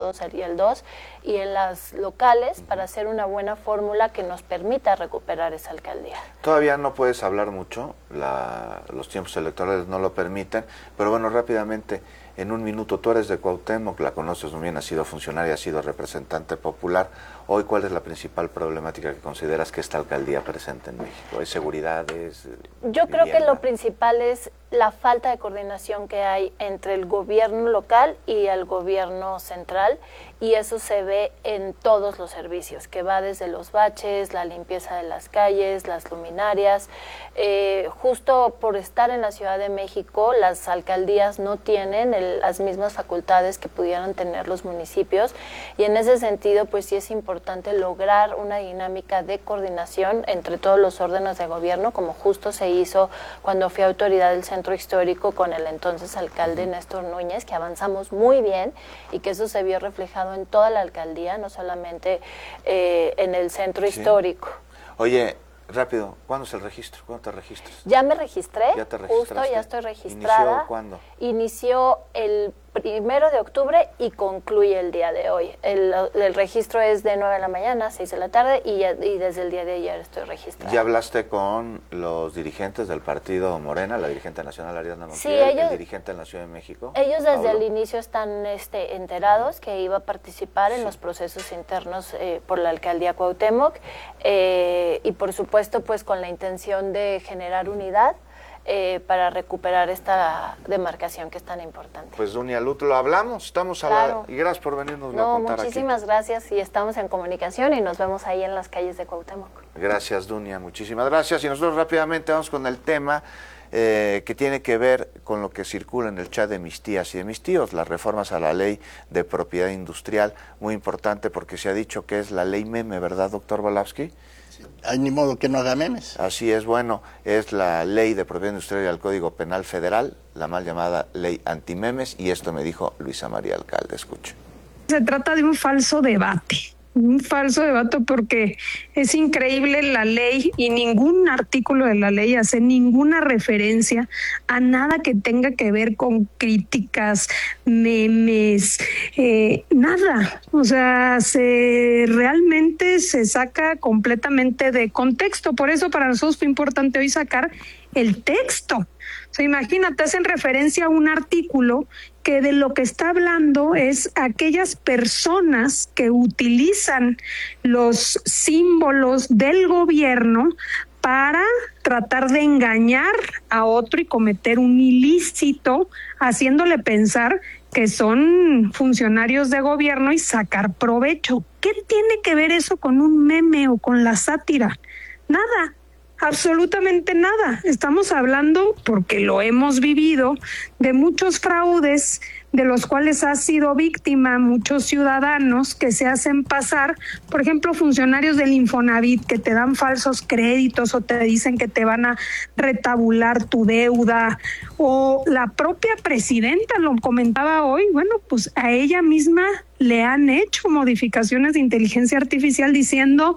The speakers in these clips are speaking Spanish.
todos el y el 2, y en las locales para hacer una buena fórmula que nos permita recuperar esa alcaldía. Todavía no puedes hablar mucho, los tiempos electorales no lo permiten, pero bueno, rápidamente, en un minuto, tú eres de Cuauhtémoc, la conoces muy bien, has sido funcionaria, has sido representante popular. Hoy, ¿cuál es la principal problemática que consideras que esta alcaldía presenta en México? ¿Es seguridad? Yo creo que lo principal es la falta de coordinación que hay entre el gobierno local y el gobierno central, y eso se ve en todos los servicios, que va desde los baches, la limpieza de las calles, las luminarias. Justo por estar en la Ciudad de México, las alcaldías no tienen las mismas facultades que pudieran tener los municipios, y en ese sentido pues sí es importante lograr una dinámica de coordinación entre todos los órdenes de gobierno, como justo se hizo cuando fui autoridad del Centro Histórico con el entonces alcalde Néstor Núñez, que avanzamos muy bien y que eso se vio reflejado en toda la alcaldía, no solamente en el Centro Histórico. Oye, rápido, ¿cuándo es el registro? ¿Cuándo te registras? Ya me registré, ¿Ya te justo registraste? ya estoy registrada. ¿Inició cuándo? Inició el 1 de octubre y concluye el día de hoy. El registro es de 9 de la mañana a 6 de la tarde y desde el día de ayer estoy registrada. ¿Ya hablaste con los dirigentes del partido Morena, la dirigente nacional Ariadna Montiel, sí, el dirigente en la Ciudad de México? Ellos desde Pablo? el inicio están enterados que iba a participar en los procesos internos por la alcaldía Cuauhtémoc, y por supuesto pues con la intención de generar unidad para recuperar esta demarcación que es tan importante. Pues Dunia Lut, lo hablamos, estamos claro. Y gracias por venirnos a contar muchísimas aquí. Gracias, y estamos en comunicación y nos vemos ahí en las calles de Cuauhtémoc. Gracias, Dunia, muchísimas gracias. Y nosotros rápidamente vamos con el tema que tiene que ver con lo que circula en el chat de mis tías y de mis tíos, las reformas a la ley de propiedad industrial, muy importante porque se ha dicho que es la ley meme, ¿verdad, doctor Volavsky? Hay ni modo que no haga memes. Así es, bueno, es la ley de propiedad industrial y el Código Penal Federal, la mal llamada ley antimemes, y esto me dijo Luisa María Alcalde, escuche. Se trata de un falso debate porque es increíble la ley y ningún artículo de la ley hace ninguna referencia a nada que tenga que ver con críticas, memes, nada. O sea, realmente se saca completamente de contexto. Por eso para nosotros fue importante hoy sacar el texto. O sea, imagínate, hacen referencia a un artículo que de lo que está hablando es aquellas personas que utilizan los símbolos del gobierno para tratar de engañar a otro y cometer un ilícito, haciéndole pensar que son funcionarios de gobierno y sacar provecho. ¿Qué tiene que ver eso con un meme o con la sátira? Nada. Absolutamente nada. Estamos hablando, porque lo hemos vivido, de muchos fraudes de los cuales ha sido víctima muchos ciudadanos que se hacen pasar, por ejemplo, funcionarios del Infonavit que te dan falsos créditos o te dicen que te van a retabular tu deuda, o la propia presidenta lo comentaba hoy, bueno, pues a ella misma le han hecho modificaciones de inteligencia artificial diciendo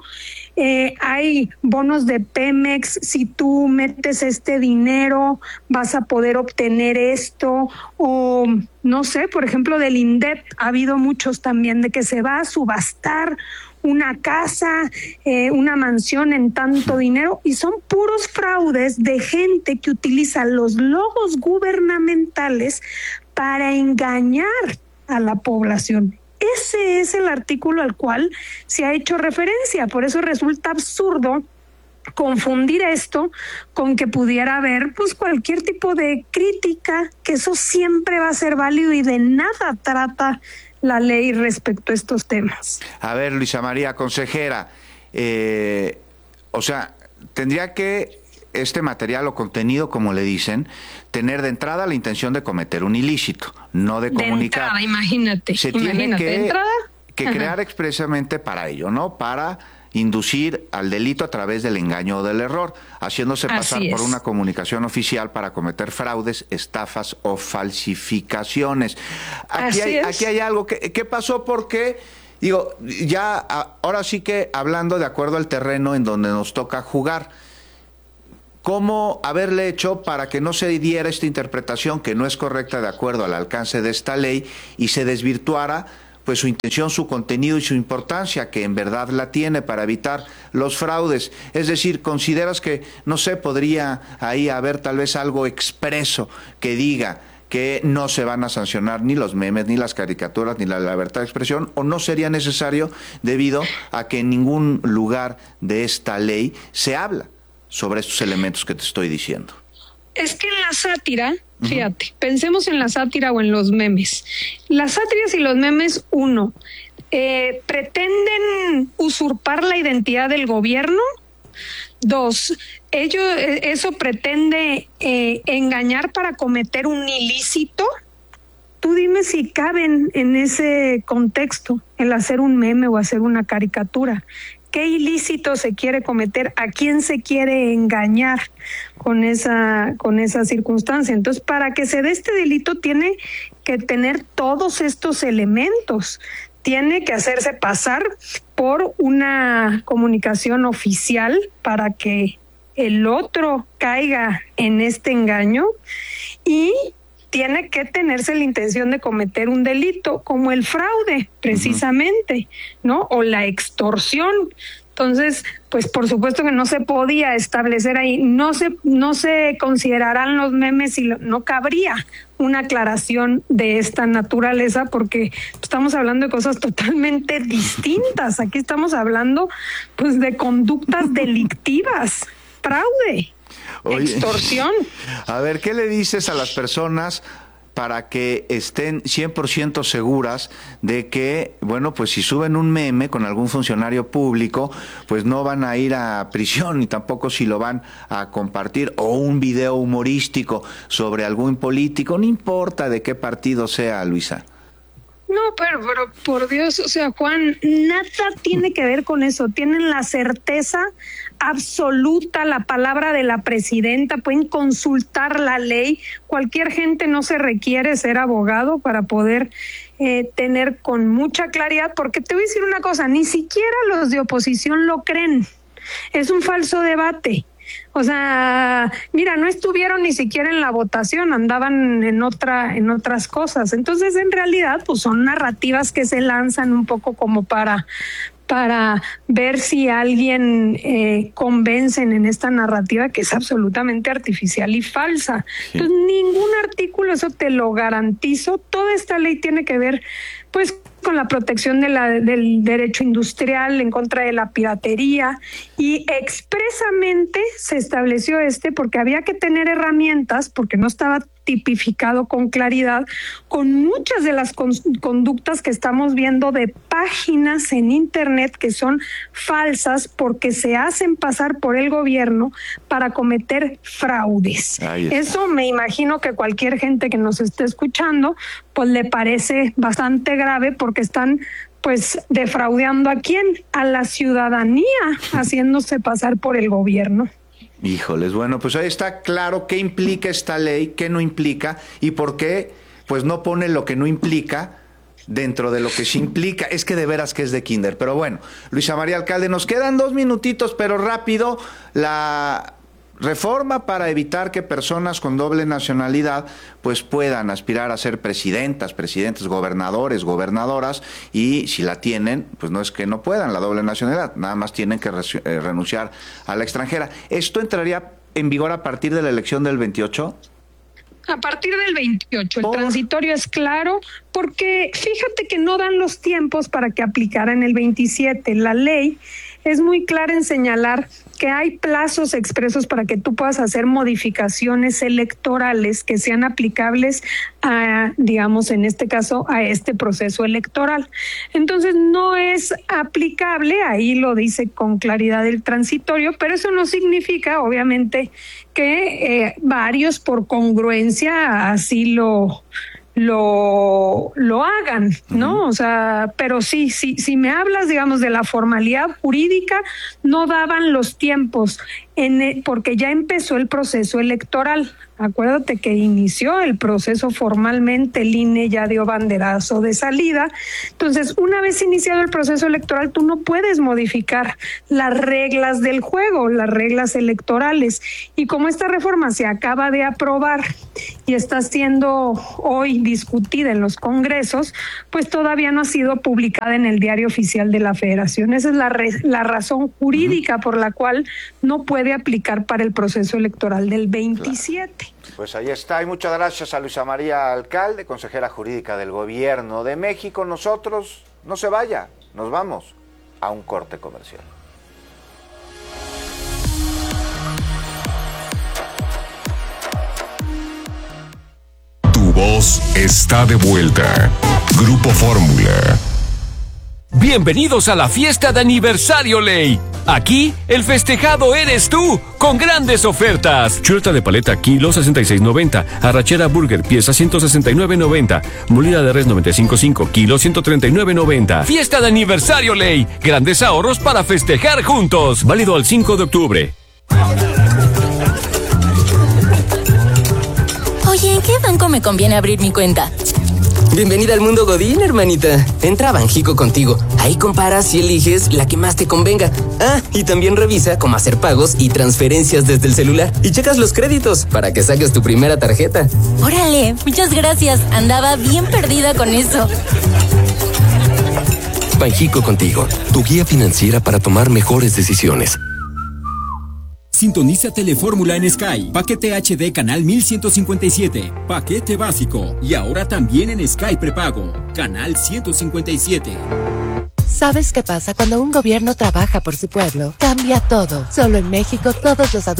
hay bonos de Pemex, si tú metes este dinero vas a poder obtener esto, o no sé, por ejemplo del INDEP ha habido muchos también de que se va a subastar una casa, una mansión en tanto dinero, y son puros fraudes de gente que utiliza los logos gubernamentales para engañar a la población. Ese es el artículo al cual se ha hecho referencia, por eso resulta absurdo confundir esto con que pudiera haber pues cualquier tipo de crítica, que eso siempre va a ser válido y de nada trata la ley respecto a estos temas. A ver, Luisa María, consejera, o sea, tendría que este material o contenido, como le dicen, tener de entrada la intención de cometer un ilícito, no de comunicar. De entrada, imagínate. Se tiene que Ajá. crear expresamente para ello, ¿no? Para inducir al delito a través del engaño o del error, haciéndose pasar por una comunicación oficial para cometer fraudes, estafas o falsificaciones. Aquí hay algo. ¿Qué pasó? Porque, digo, ya ahora sí que hablando de acuerdo al terreno en donde nos toca jugar, ¿cómo haberle hecho para que no se diera esta interpretación que no es correcta de acuerdo al alcance de esta ley y se desvirtuara pues su intención, su contenido y su importancia, que en verdad la tiene para evitar los fraudes. Es decir, ¿consideras que, no sé, podría ahí haber tal vez algo expreso que diga que no se van a sancionar ni los memes, ni las caricaturas, ni la libertad de expresión, o no sería necesario debido a que en ningún lugar de esta ley se habla sobre estos elementos que te estoy diciendo? Es que en la sátira, fíjate, pensemos en la sátira o en los memes. Las sátiras y los memes, pretenden usurpar la identidad del gobierno. 2, eso pretende engañar para cometer un ilícito. Tú dime si caben en ese contexto el hacer un meme o hacer una caricatura. ¿Qué ilícito se quiere cometer? ¿A quién se quiere engañar con esa circunstancia? Entonces, para que se dé este delito tiene que tener todos estos elementos. Tiene que hacerse pasar por una comunicación oficial para que el otro caiga en este engaño, y tiene que tenerse la intención de cometer un delito como el fraude, precisamente, ¿no? O la extorsión. Entonces, pues por supuesto que no se podía establecer ahí, no se considerarán los memes y no cabría una aclaración de esta naturaleza, porque estamos hablando de cosas totalmente distintas. Aquí estamos hablando pues de conductas delictivas, fraude, extorsión. A ver, ¿qué le dices a las personas para que estén 100% seguras de que, bueno, pues si suben un meme con algún funcionario público, pues no van a ir a prisión, ni tampoco si lo van a compartir, o un video humorístico sobre algún político, no importa de qué partido sea, Luisa? No, pero por Dios, o sea, Juan, nada tiene que ver con eso. Tienen la certeza absoluta, la palabra de la presidenta, pueden consultar la ley. Cualquier gente, no se requiere ser abogado para poder tener con mucha claridad, porque te voy a decir una cosa, ni siquiera los de oposición lo creen. Es un falso debate. O sea, mira, no estuvieron ni siquiera en la votación, andaban en otras cosas. Entonces, en realidad, pues son narrativas que se lanzan un poco como para ver si alguien convencen en esta narrativa que es absolutamente artificial y falsa. Sí. Entonces, ningún artículo, eso te lo garantizo. Toda esta ley tiene que ver, pues, con la protección del derecho industrial, en contra de la piratería, y expresamente se estableció porque había que tener herramientas, porque no estaba tipificado con claridad, con muchas de las conductas que estamos viendo de páginas en internet que son falsas porque se hacen pasar por el gobierno para cometer fraudes. Eso me imagino que cualquier gente que nos esté escuchando pues le parece bastante grave, porque están pues defraudando ¿a quién? A la ciudadanía, haciéndose pasar por el gobierno. Híjoles, bueno, pues ahí está claro qué implica esta ley, qué no implica y por qué pues no pone lo que no implica dentro de lo que sí implica. Es que de veras que es de kinder. Pero bueno, Luisa María Alcalde, nos quedan 2 minutitos, pero rápido. La reforma para evitar que personas con doble nacionalidad pues puedan aspirar a ser presidentas, presidentes, gobernadores, gobernadoras, y si la tienen, pues no es que no puedan la doble nacionalidad, nada más tienen que renunciar a la extranjera. ¿Esto entraría en vigor a partir de la elección del 28? A partir del 28, el transitorio es claro, porque fíjate que no dan los tiempos para que aplicara en el 27. La ley es muy clara en señalar que hay plazos expresos para que tú puedas hacer modificaciones electorales que sean aplicables a, digamos, en este caso, a este proceso electoral. Entonces, no es aplicable, ahí lo dice con claridad el transitorio, pero eso no significa, obviamente, que varios por congruencia así lo hagan, ¿no? O sea, pero sí, si me hablas, digamos, de la formalidad jurídica, no daban los tiempos porque ya empezó el proceso electoral. Acuérdate que inició el proceso formalmente, el INE ya dio banderazo de salida. Entonces, una vez iniciado el proceso electoral, tú no puedes modificar las reglas del juego, las reglas electorales. Y como esta reforma se acaba de aprobar y está siendo hoy discutida en los congresos, pues todavía no ha sido publicada en el Diario Oficial de la Federación. Esa es la razón jurídica por la cual no puede aplicar para el proceso electoral del 27. Claro. Pues ahí está, y muchas gracias a Luisa María Alcalde, consejera jurídica del Gobierno de México. Nosotros, no se vaya, nos vamos a un corte comercial. Tu voz está de vuelta. Grupo Fórmula. Bienvenidos a la fiesta de aniversario Ley. Aquí, el festejado eres tú, con grandes ofertas. Chuleta de paleta, kilo 66.90. Arrachera burger, pieza 169.90. Molida de res 95.5, kilo 139.90. Fiesta de aniversario Ley. Grandes ahorros para festejar juntos. Válido al 5 de octubre. Oye, ¿en qué banco me conviene abrir mi cuenta? Bienvenida al mundo Godín, hermanita. Entra a Banjico Contigo. Ahí comparas y eliges la que más te convenga. Ah, y también revisa cómo hacer pagos y transferencias desde el celular. Y checas los créditos para que saques tu primera tarjeta. Órale, muchas gracias. Andaba bien perdida con eso. Banjico Contigo, tu guía financiera para tomar mejores decisiones. Sintoniza Telefórmula en Sky. Paquete HD Canal 1157. Paquete básico. Y ahora también en Sky Prepago. Canal 157. ¿Sabes qué pasa cuando un gobierno trabaja por su pueblo? Cambia todo. Solo en México todos los adultos